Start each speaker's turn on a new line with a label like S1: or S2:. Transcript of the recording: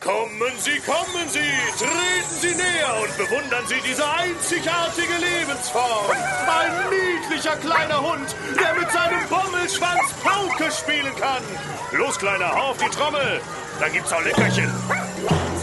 S1: Kommen Sie, treten Sie näher und bewundern Sie diese einzigartige Lebensform. Ein niedlicher kleiner Hund, der mit seinem Bommelschwanz Pauke spielen kann. Los, Kleiner, hau auf die Trommel, da gibt's auch Leckerchen.